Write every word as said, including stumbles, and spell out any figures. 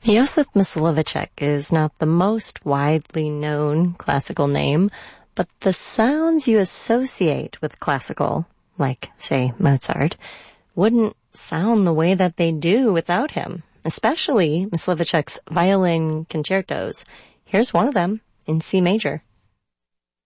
Joseph Myslivacek is not the most widely known classical name, but the sounds you associate with classical, like, say, Mozart, wouldn't sound the way that they do without him, especially Myslivacek's violin concertos. Here's one of them in C major.